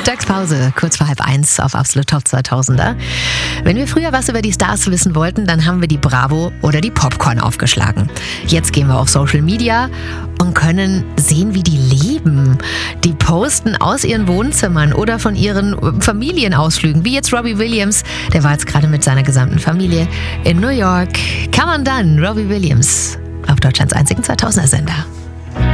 Mittagspause, kurz vor 12:30 auf Absolut Top 2000er. Wenn wir früher was über die Stars wissen wollten, dann haben wir die Bravo oder die Popcorn aufgeschlagen. Jetzt gehen wir auf Social Media und können sehen, wie die leben. Die posten aus ihren Wohnzimmern oder von ihren Familienausflügen, wie jetzt Robbie Williams. Der war jetzt gerade mit seiner gesamten Familie in New York. Come on dann, Robbie Williams auf Deutschlands einzigen 2000er-Sender.